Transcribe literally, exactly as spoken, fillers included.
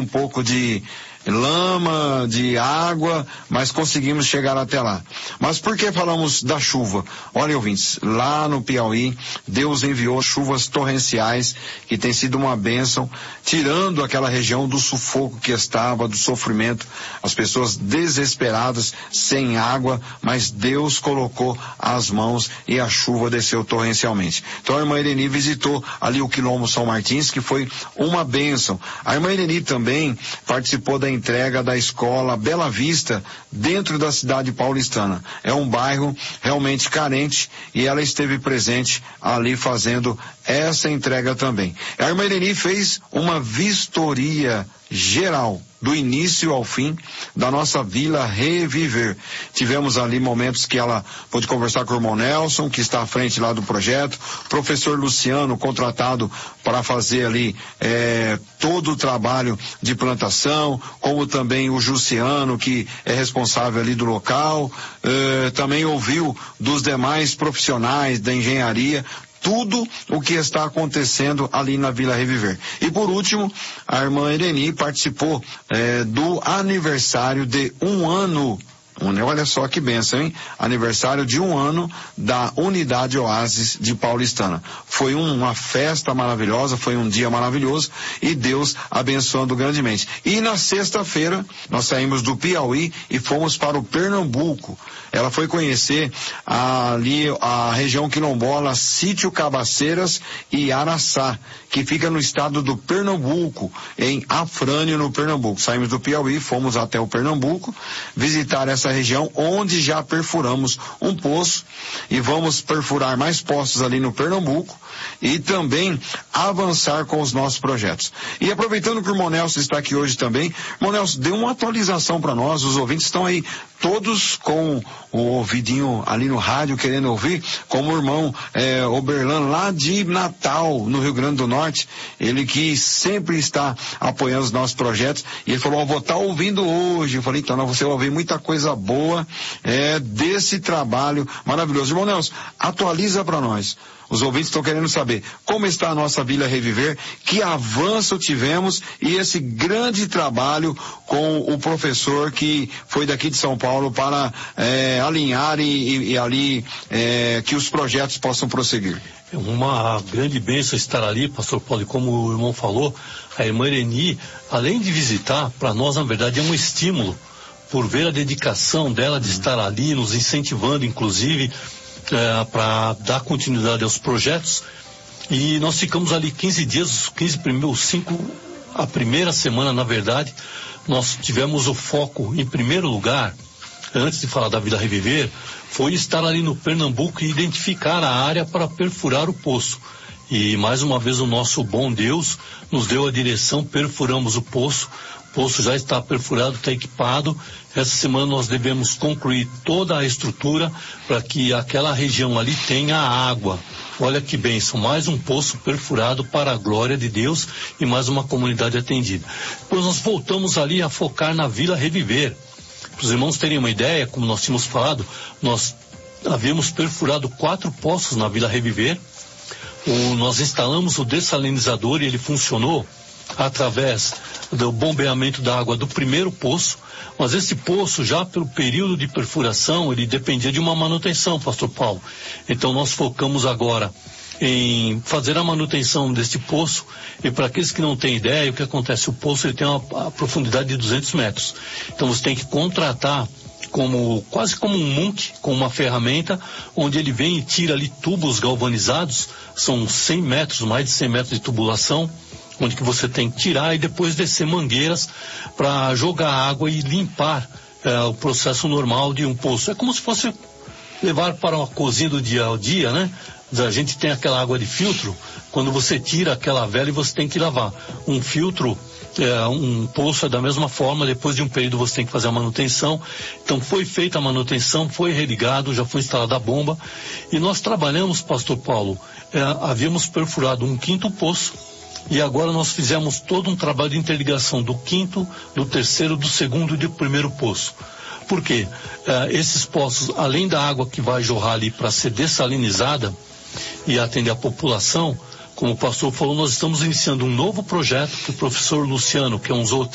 um pouco de lama, de água, mas conseguimos chegar até lá. Mas por que falamos da chuva? Olha, ouvintes, lá no Piauí, Deus enviou chuvas torrenciais, que tem sido uma bênção, tirando aquela região do sufoco que estava, do sofrimento, as pessoas desesperadas, sem água, mas Deus colocou as mãos e a chuva desceu torrencialmente. Então a irmã Ireni visitou ali o Quilombo São Martins, que foi uma bênção. A irmã Ireni também participou da entrega da escola Bela Vista dentro da cidade paulistana. É um bairro realmente carente e ela esteve presente ali fazendo essa entrega também. A irmã Ireni fez uma vistoria geral do início ao fim da nossa Vila Reviver. Tivemos ali momentos que ela pôde conversar com o irmão Nelson, que está à frente lá do projeto, professor Luciano, contratado para fazer ali é, todo o trabalho de plantação, como também o Jussiano, que é responsável ali do local, é, também ouviu dos demais profissionais da engenharia tudo o que está acontecendo ali na Vila Reviver. E por último, a irmã Ireni participou eh, do aniversário de um ano, olha só que bênção, hein? Aniversário de um ano da Unidade Oásis de Paulistana. Foi uma festa maravilhosa, foi um dia maravilhoso e Deus abençoando grandemente. E na sexta-feira, nós saímos do Piauí e fomos para o Pernambuco. Ela foi conhecer ali a região quilombola, Sítio Cabaceiras e Araçá, que fica no estado do Pernambuco, em Afrânio, no Pernambuco. Saímos do Piauí, fomos até o Pernambuco, visitar essa região onde já perfuramos um poço e vamos perfurar mais poços ali no Pernambuco e também avançar com os nossos projetos. E aproveitando que o irmão Nelson está aqui hoje também, irmão Nelson, dê uma atualização para nós, os ouvintes estão aí todos com o ouvidinho ali no rádio querendo ouvir, como o irmão é, Oberlan lá de Natal, no Rio Grande do Norte, ele que sempre está apoiando os nossos projetos, e ele falou, ó, vou estar ouvindo hoje. Eu falei, então não, você vai ouvir muita coisa boa é, desse trabalho maravilhoso. Irmão Nelson, atualiza para nós. Os ouvintes estão querendo saber como está a nossa Vila Reviver, que avanço tivemos e esse grande trabalho com o professor que foi daqui de São Paulo para é, alinhar e, e, e ali é, que os projetos possam prosseguir. É uma grande bênção estar ali, pastor Paulo, e como o irmão falou, a irmã Ireni, além de visitar, para nós na verdade é um estímulo por ver a dedicação dela de estar ali, nos incentivando inclusive É, para dar continuidade aos projetos, e nós ficamos ali quinze dias, os quinze primeiros, cinco, a primeira semana na verdade, nós tivemos o foco em primeiro lugar, antes de falar da Vila Reviver, foi estar ali no Pernambuco e identificar a área para perfurar o poço. E mais uma vez o nosso bom Deus nos deu a direção, perfuramos o poço, o poço já está perfurado, está equipado. Essa semana nós devemos concluir toda a estrutura para que aquela região ali tenha água. Olha que bênção, mais um poço perfurado para a glória de Deus e mais uma comunidade atendida. Depois nós voltamos ali a focar na Vila Reviver. Para os irmãos terem uma ideia, como nós tínhamos falado, nós havíamos perfurado quatro poços na Vila Reviver. O, nós instalamos o dessalinizador e ele funcionou através do bombeamento da água do primeiro poço, mas esse poço já pelo período de perfuração ele dependia de uma manutenção, pastor Paulo. Então nós focamos agora em fazer a manutenção deste poço, e para aqueles que não têm ideia, o que acontece, o poço ele tem uma profundidade de duzentos metros, então você tem que contratar como, quase como um muque, com uma ferramenta, onde ele vem e tira ali tubos galvanizados, são cem metros, mais de cem metros de tubulação, onde que você tem que tirar e depois descer mangueiras para jogar água e limpar é, o processo normal de um poço. É como se fosse levar para uma cozinha do dia ao dia, né? A gente tem aquela água de filtro, quando você tira aquela velha e você tem que lavar. Um filtro, é, um poço é da mesma forma, depois de um período você tem que fazer a manutenção. Então foi feita a manutenção, foi religado, já foi instalada a bomba. E nós trabalhamos, pastor Paulo, é, havíamos perfurado um quinto poço, e agora nós fizemos todo um trabalho de interligação do quinto, do terceiro, do segundo e do primeiro poço. Por quê? Uh, esses poços, além da água que vai jorrar ali para ser dessalinizada e atender a população, como o pastor falou, nós estamos iniciando um novo projeto que o professor Luciano, que é um zootecnista,